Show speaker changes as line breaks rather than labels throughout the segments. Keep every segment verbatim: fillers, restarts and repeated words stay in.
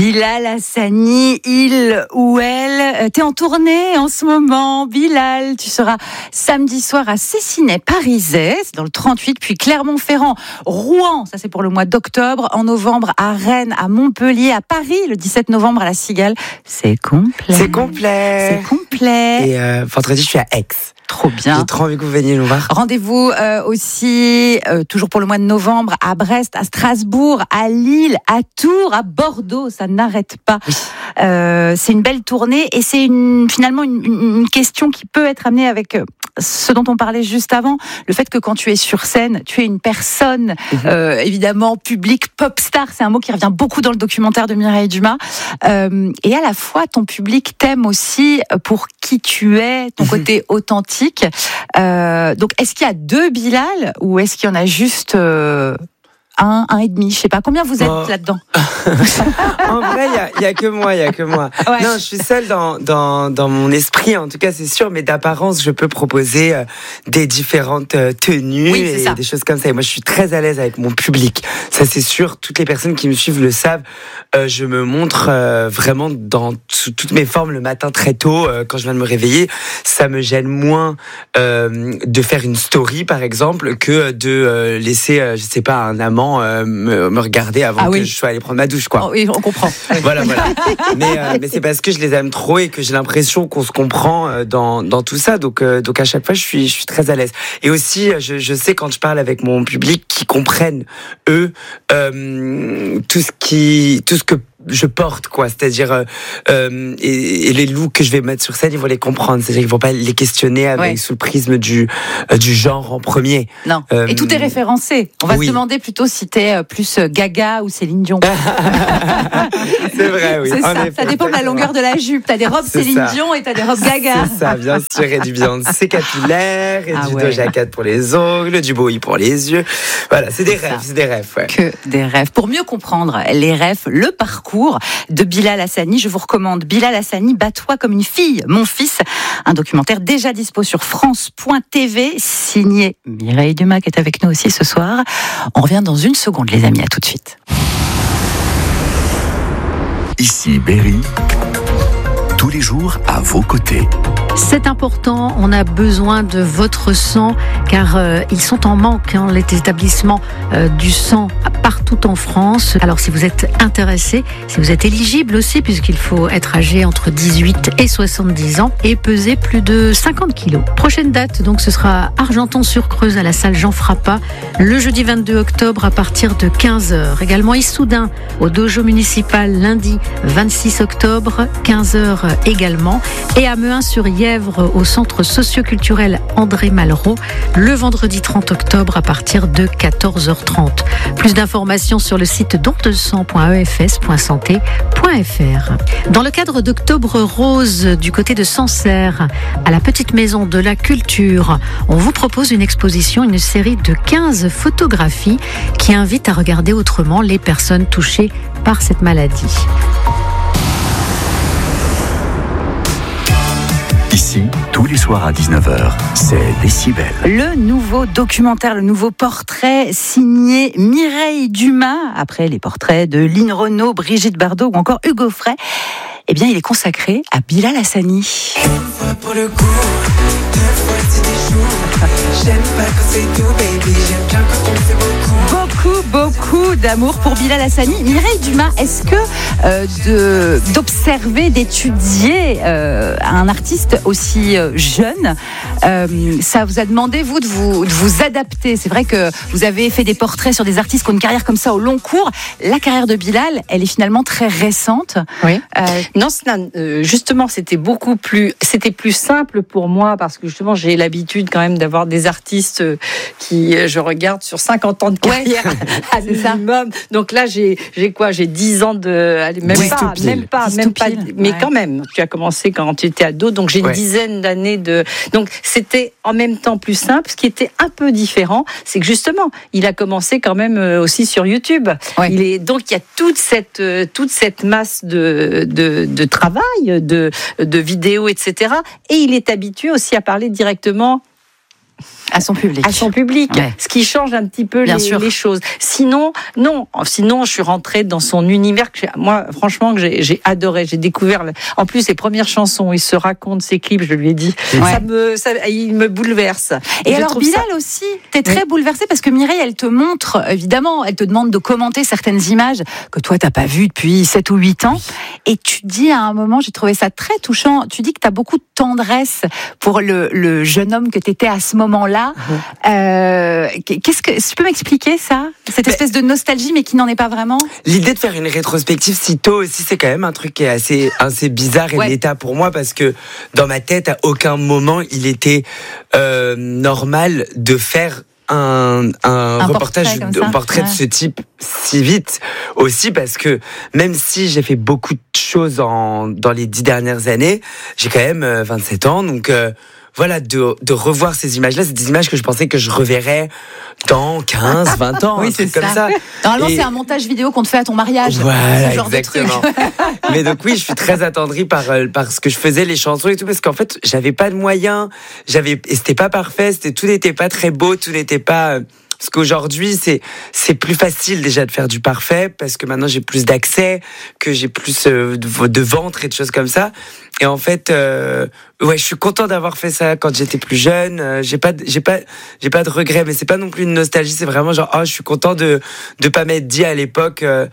Bilal Hassani, il ou elle, t'es en tournée en ce moment, Bilal. Tu seras samedi soir à Cessinet, Parisais, c'est dans le trente-huit, puis Clermont-Ferrand, Rouen, ça c'est pour le mois d'octobre, en novembre à Rennes, à Montpellier, à Paris, le dix-sept novembre à la Cigale. C'est complet.
C'est complet.
C'est complet.
Et euh, vendredi, je suis à Aix.
Trop bien.
J'ai trop envie que vous veniez nous voir.
Rendez-vous euh, aussi, euh, toujours pour le mois de novembre, à Brest, à Strasbourg, à Lille, à Tours, à Bordeaux. Ça n'arrête pas.
Oui.
Euh, c'est une belle tournée et c'est une, finalement une, une question qui peut être amenée avec ce dont on parlait juste avant. Le fait que quand tu es sur scène, tu es une personne, mmh. euh, évidemment, publique, pop star. C'est un mot qui revient beaucoup dans le documentaire de Mireille Dumas. Euh, et à la fois, ton public t'aime aussi pour qui tu es, ton mmh. côté authentique. Euh, donc, est-ce qu'il y a deux Bilal ou est-ce qu'il y en a juste euh, un, un et demi? Je sais pas. Combien vous êtes oh. là-dedans?
En vrai, il y, y a que moi, il y a que moi. Ouais. Non, je suis seule dans dans dans mon esprit, en tout cas, c'est sûr. Mais d'apparence, je peux proposer euh, des différentes euh, tenues oui, et ça. des choses comme ça. Et moi, je suis très à l'aise avec mon public. Ça, c'est sûr. Toutes les personnes qui me suivent le savent. Euh, je me montre euh, vraiment dans t- toutes mes formes le matin très tôt euh, quand je viens de me réveiller. Ça me gêne moins euh, de faire une story, par exemple, que de euh, laisser, euh, je sais pas, un amant euh, me, me regarder avant ah, que oui. je sois allée prendre ma douche, quoi.
Oh, oui, on comprend.
Voilà, voilà. Mais, euh, mais c'est parce que je les aime trop et que j'ai l'impression qu'on se comprend euh, dans dans tout ça. Donc euh, donc à chaque fois, je suis je suis très à l'aise. Et aussi, je je sais quand je parle avec mon public qu'ils comprennent eux euh, tout ce qui tout ce que je porte, quoi, c'est-à-dire euh, euh, et, et les looks que je vais mettre sur scène, ils vont les comprendre, c'est-à-dire qu'ils vont pas les questionner avec ouais. sous le prisme du euh, du genre en premier.
Non. Euh, et tout est référencé. On va oui. se demander plutôt si t'es plus Gaga ou Céline Dion.
C'est vrai, oui.
C'est ça. Effet, ça dépend de la longueur de la jupe. T'as des robes c'est Céline ça. Dion et t'as des robes Gaga.
C'est ça, bien sûr, et du Beyoncé capillaire et ah du ouais. Doja Cat pour les ongles, du Bowie pour les yeux. Voilà, c'est, c'est des ça. rêves, c'est des rêves. Ouais.
Que des rêves. Pour mieux comprendre les rêves, le parcours de Bilal Hassani. Je vous recommande Bilal Hassani, Bats-toi comme une fille, mon fils. Un documentaire déjà dispo sur France point T V, signé Mireille Dumas qui est avec nous aussi ce soir. On revient dans une seconde, les amis. À tout de suite.
Ici Berry, tous les jours à vos côtés.
C'est important, on a besoin de votre sang car euh, ils sont en manque, hein, les établissements euh, du sang partout en France. Alors si vous êtes intéressé, si vous êtes éligible aussi, puisqu'il faut être âgé entre dix-huit et soixante-dix ans et peser plus de cinquante kilos. Prochaine date, donc ce sera Argenton-sur-Creuse à la salle Jean Frappat, le jeudi vingt-deux octobre à partir de quinze heures. Également Issoudun au dojo municipal lundi vingt-six octobre, quinze heures également. Et à Mehun-sur-Yèvre au centre socio-culturel André Malraux le vendredi trente octobre à partir de quatorze heures trente. Plus d'informations sur le site don de sang point e f s point santé point f r. Dans le cadre d'Octobre Rose du côté de Sancerre, à la Petite Maison de la Culture, on vous propose une exposition, une série de quinze photographies qui invite à regarder autrement les personnes touchées par cette maladie.
Ici, tous les soirs à dix-neuf heures, c'est Décibel.
Le nouveau documentaire, le nouveau portrait signé Mireille Dumas, après les portraits de Line Renaud, Brigitte Bardot ou encore Hugo Frey, eh bien il est consacré à Bilal Hassani.
Pour le coup, deux fois c'est des jours. J'aime pas quand c'est tout, baby. J'aime bien quand on fait beaucoup.
Beaucoup, beaucoup d'amour pour Bilal Hassani. Mireille Dumas, est-ce que euh, de, d'observer, d'étudier euh, un artiste aussi euh, jeune, euh, ça vous a demandé, vous, de vous, de vous adapter? C'est vrai que vous avez fait des portraits sur des artistes qui ont une carrière comme ça au long cours. La carrière de Bilal, elle est finalement très récente.
Oui. Euh, non, euh, justement, c'était beaucoup plus, c'était plus simple pour moi parce que justement, j'ai l'habitude quand même d'avoir des artistes qui, je regarde sur cinquante ans de carrière. À minimum. Donc là, j'ai, j'ai quoi? J'ai dix ans de. Allez, même,
dix
pas, même pas, même pas, mais ouais. Quand même. Tu as commencé quand tu étais ado, donc j'ai une ouais. dizaine d'années de. Donc c'était en même temps plus simple. Ce qui était un peu différent, c'est que justement, il a commencé quand même aussi sur YouTube. Ouais. Il est, donc il y a toute cette, toute cette masse de, de, de travail, de, de vidéos, et cetera. Et il est habitué aussi à parler directement
à son public,
à son public, ouais. Ce qui change un petit peu les, les choses. Sinon, non, sinon je suis rentrée dans son univers que moi, franchement, que j'ai, j'ai adoré. J'ai découvert, en plus, ses premières chansons, il se raconte ses clips, je lui ai dit, ouais. ça me, ça, il me bouleverse.
Et, Et alors Bilal ça... aussi, t'es très oui. bouleversée parce que Mireille, elle te montre, évidemment, elle te demande de commenter certaines images que toi t'as pas vues depuis sept ou huit ans. Et tu dis à un moment, j'ai trouvé ça très touchant. Tu dis que t'as beaucoup de tendresse pour le, le jeune homme que t'étais à ce moment-là. Mmh. Euh, qu'est-ce que tu peux m'expliquer ça, cette espèce mais, de nostalgie, mais qui n'en est pas vraiment.
L'idée de faire une rétrospective si tôt aussi, c'est quand même un truc qui est assez, assez bizarre et ouais. l'état pour moi parce que dans ma tête, à aucun moment il était euh, normal de faire un, un, un reportage, portrait un portrait ouais. de ce type si vite aussi parce que même si j'ai fait beaucoup de choses en, dans les dix dernières années, j'ai quand même vingt-sept ans, donc euh, voilà, de, de revoir ces images-là, c'est des images que je pensais que je reverrais dans quinze, vingt ans, oui, c'est ça. Comme ça.
Normalement, et... c'est un montage vidéo qu'on te fait à ton mariage.
Voilà, ce genre exactement. De truc. Mais donc oui, je suis très attendrie par, par ce que je faisais, les chansons et tout, parce qu'en fait, j'avais pas de moyens, j'avais, et c'était pas parfait, c'était, tout n'était pas très beau, tout n'était pas... Parce qu'aujourd'hui, c'est, c'est plus facile déjà de faire du parfait, parce que maintenant j'ai plus d'accès, que j'ai plus euh, de, de ventre et de choses comme ça. Et en fait, euh, ouais, je suis content d'avoir fait ça quand j'étais plus jeune. Euh, j'ai pas, j'ai pas, j'ai pas de regrets, mais c'est pas non plus une nostalgie. C'est vraiment genre, oh, je suis content de de pas m'être dit à l'époque. Euh,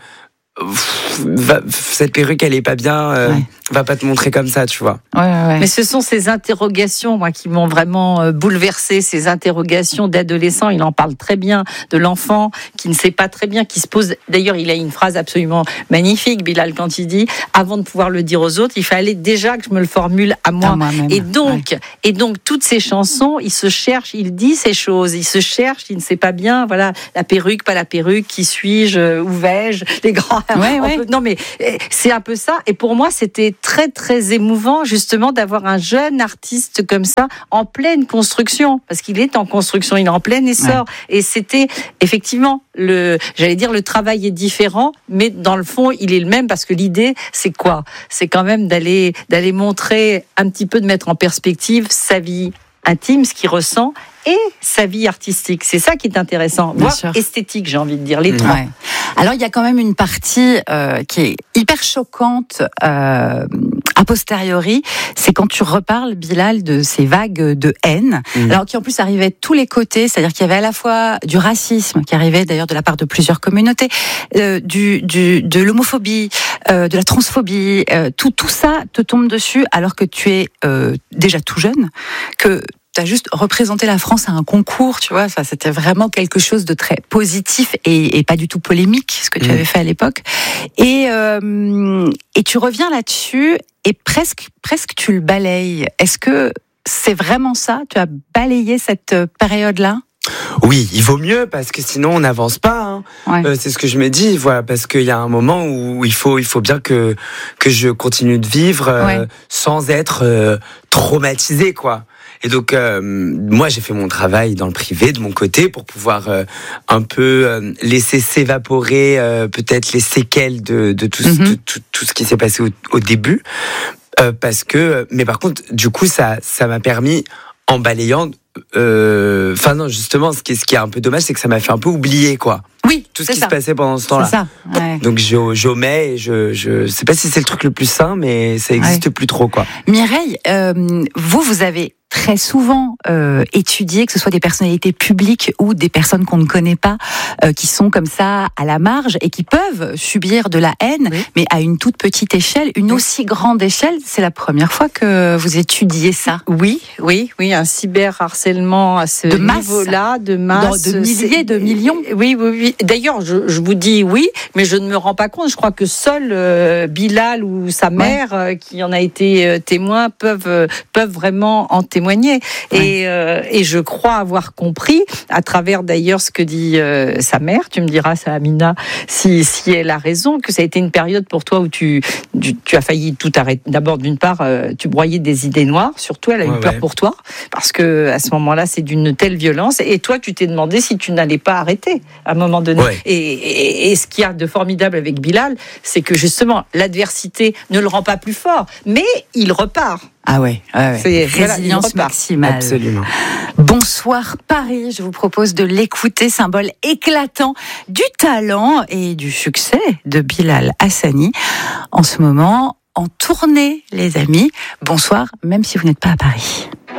Va, cette perruque elle est pas bien, euh, ouais. va pas te montrer comme ça, tu vois.
Ouais, ouais. Mais ce sont ces interrogations, moi, qui m'ont vraiment euh, bouleversée, ces interrogations d'adolescent. Il en parle très bien, de l'enfant qui ne sait pas très bien, qui se pose. D'ailleurs, il a une phrase absolument magnifique, Bilal, quand il dit avant de pouvoir le dire aux autres, il fallait déjà que je me le formule à moi. À moi-même. Et donc, ouais. et donc toutes ces chansons, il se cherche, il dit ces choses, il se cherche, il ne sait pas bien. Voilà, la perruque, pas la perruque, qui suis-je, où vais-je, les grands. Ouais, ouais. Peut, non mais c'est un peu ça. Et pour moi, c'était très très émouvant justement d'avoir un jeune artiste comme ça en pleine construction, parce qu'il est en construction, il est en plein essor. Ouais. Et c'était effectivement le, j'allais dire le travail est différent, mais dans le fond, il est le même parce que l'idée, c'est quoi ? C'est quand même d'aller d'aller montrer un petit peu, de mettre en perspective sa vie intime, ce qu'il ressent, et sa vie artistique. C'est ça qui est intéressant, voire esthétique, j'ai envie de dire, les trois. Ouais.
Alors, il y a quand même une partie euh, qui est hyper choquante euh, a posteriori, c'est quand tu reparles, Bilal, de ces vagues de haine, mmh. alors qui en plus arrivaient de tous les côtés, c'est-à-dire qu'il y avait à la fois du racisme, qui arrivait d'ailleurs de la part de plusieurs communautés, euh, du, du, de l'homophobie, euh, de la transphobie, euh, tout, tout ça te tombe dessus alors que tu es euh, déjà tout jeune, que t'as juste représenté la France à un concours, tu vois. Enfin, c'était vraiment quelque chose de très positif et, et pas du tout polémique, ce que tu mmh. avais fait à l'époque. Et, euh, et tu reviens là-dessus et presque, presque tu le balayes. Est-ce que c'est vraiment ça ? Tu as balayé cette période-là ?
Oui, il vaut mieux parce que sinon on n'avance pas. Hein. Ouais. Euh, c'est ce que je me dis, voilà, parce qu'il y a un moment où il faut, il faut bien que que je continue de vivre euh, ouais. sans être euh, traumatisé, quoi. Et donc, euh, moi, j'ai fait mon travail dans le privé, de mon côté, pour pouvoir euh, un peu euh, laisser s'évaporer euh, peut-être les séquelles de, de, tout, mm-hmm. de tout, tout ce qui s'est passé au, au début. Euh, parce que, mais par contre, du coup, ça, ça m'a permis, en balayant, enfin euh, non, justement, ce qui, est, ce qui est un peu dommage, c'est que ça m'a fait un peu oublier, quoi.
Oui,
tout ce qui
ça.
se passait pendant ce temps-là.
C'est ça. Ouais.
Donc j'omets et je je sais pas si c'est le truc le plus sain, mais ça existe ouais. plus trop, quoi.
Mireille, euh, vous vous avez très souvent euh, étudié, que ce soit des personnalités publiques ou des personnes qu'on ne connaît pas, euh, qui sont comme ça à la marge et qui peuvent subir de la haine, oui. mais à une toute petite échelle, une oui. aussi grande échelle. C'est la première fois que vous étudiez ça.
Oui, oui, oui, un cyberharcèlement à ce
de
niveau-là, de masse,
de milliers, de millions.
Oui, oui, oui. D'ailleurs, je, je vous dis oui, mais je ne me rends pas compte. Je crois que seul euh, Bilal ou sa mère, ouais. euh, qui en a été euh, témoin, peuvent euh, peuvent vraiment en témoigner. Ouais. Et, euh, et je crois avoir compris, à travers d'ailleurs ce que dit euh, sa mère, tu me diras, ça, Amina, si, si elle a raison, que ça a été une période pour toi où tu, tu, tu as failli tout arrêter. D'abord, d'une part, euh, tu broyais des idées noires, surtout elle a ouais, eu peur ouais. pour toi, parce que à ce moment-là, c'est d'une telle violence. Et toi, tu t'es demandé si tu n'allais pas arrêter à un moment donné. Ouais. Et, et, et ce qu'il y a de formidable avec Bilal, c'est que justement, l'adversité ne le rend pas plus fort, mais il repart.
Ah ouais, ouais, ouais.
C'est
résilience
voilà,
maximale.
Absolument.
Bonsoir Paris, je vous propose de l'écouter, symbole éclatant du talent et du succès de Bilal Hassani. En ce moment, en tournée, les amis. Bonsoir, même si vous n'êtes pas à Paris.